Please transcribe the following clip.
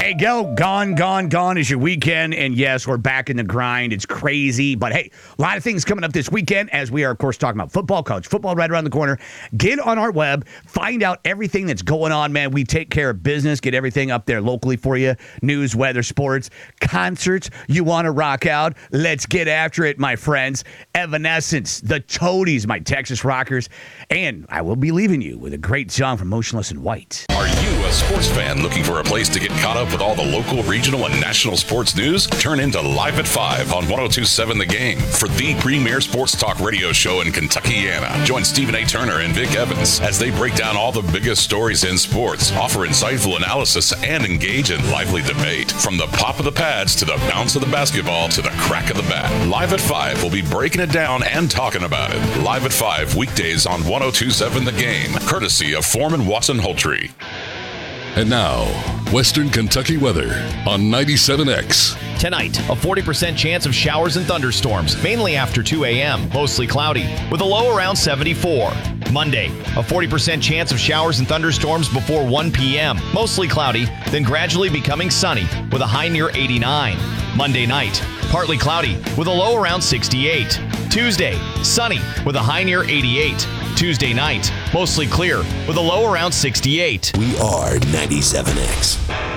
There you go. Gone is your weekend. And yes, we're back in the grind. It's crazy. But hey, a lot of things coming up this weekend as we are, of course, talking about football, college football right around the corner. Get on our web. Find out everything that's going on, man. We take care of business. Get everything up there locally for you. News, weather, sports, concerts. You want to rock out? Let's get after it, my friends. Evanescence, the Toadies, my Texas Rockers. And I will be leaving you with a great song from Motionless in White. Are you a sports fan looking for a place to get caught up with all the local, regional, and national sports news? Turn into Live at 5 on 102.7 The Game for the premier sports talk radio show in Kentuckiana. Join Stephen A. Turner and Vic Evans as they break down all the biggest stories in sports, offer insightful analysis, and engage in lively debate. From the pop of the pads to the bounce of the basketball to the crack of the bat. Live at 5 will be breaking it down and talking about it. Live at 5 weekdays on 102.7 The Game, courtesy of Foreman Watson Holtree. And now, Western Kentucky weather on 97X. Tonight, a 40% chance of showers and thunderstorms, mainly after 2 a.m., mostly cloudy, with a low around 74. Monday, a 40% chance of showers and thunderstorms before 1 p.m., mostly cloudy, then gradually becoming sunny, with a high near 89. Monday night, partly cloudy, with a low around 68. Tuesday, sunny, with a high near 88. Tuesday night, mostly clear, with a low around 68. We are 97X.